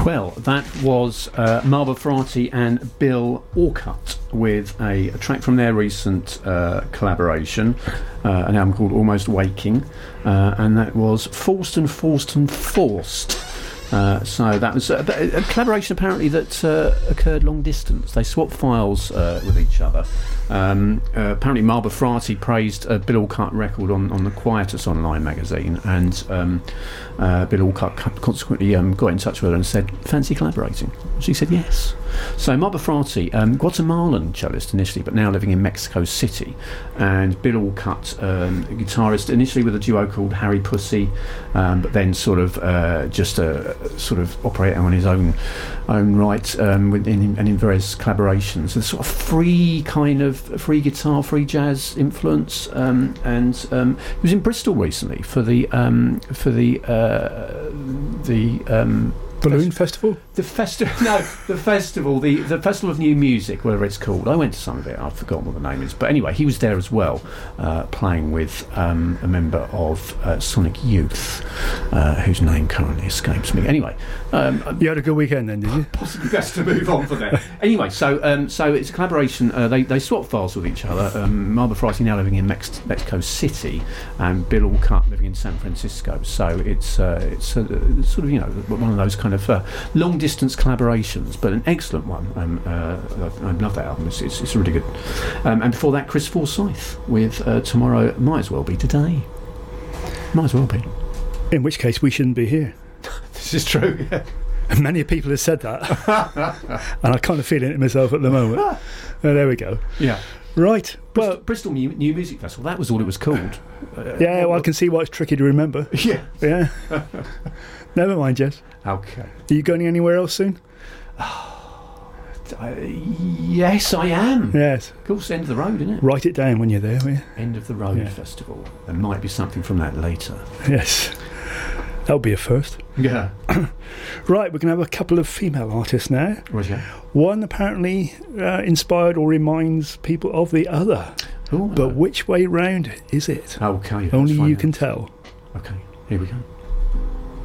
Well, that was Marber Frati and Bill Orcutt with a track from their recent collaboration, an album called Almost Waking, and that was Forced and Forced and Forced. So that was a collaboration apparently that occurred long distance. They swapped files with each other. Apparently Marber Frati praised a Bill Orcutt record on the Quietus Online magazine, and Bill Orcutt consequently got in touch with her and said, fancy collaborating? She said yes. So Marber Frati, Guatemalan cellist initially, but now living in Mexico City, and Bill Orcutt, guitarist initially with a duo called Harry Pussy, but then sort of just sort of operating on his own right, and in various collaborations. A sort of free guitar, free jazz influence, and he was in Bristol recently for the Balloon Festival? The festival of New Music, whatever it's called. I went to some of it. I've forgotten what the name is, but anyway, he was there as well, playing with a member of Sonic Youth, whose name currently escapes me. Anyway, you had a good weekend then, did you? Possibly best to move on from there. Anyway, so it's a collaboration. They swap files with each other. Marber Frati now living in Mexico City, and Bill Orcutt living in San Francisco. So it's sort of, you know, one of those kind of long distance collaborations, but an excellent one. I love that album. It's really good. And before that, Chris Forsyth with Tomorrow Might As Well Be Today. Might as well be. In which case we shouldn't be here. This is true, yeah. And many people have said that. And I kind of feeling it myself at the moment. There we go. Yeah. Right. Well, Bristol New Music Festival, that was all it was called. Yeah, well, I can see why it's tricky to remember. Yeah. Yeah. Never mind, Jess. Okay. Are you going anywhere else soon? Yes, I am. Yes. Of course, end of the road, isn't it? Write it down when you're there, will you? End of the Road Festival. There might be something from that later. Yes. That'll be a first. Yeah. Right, we're going to have a couple of female artists now. Right, yeah. One apparently inspired or reminds people of the other. Ooh, but which way round is it? Okay. Only you can tell. Okay, here we go.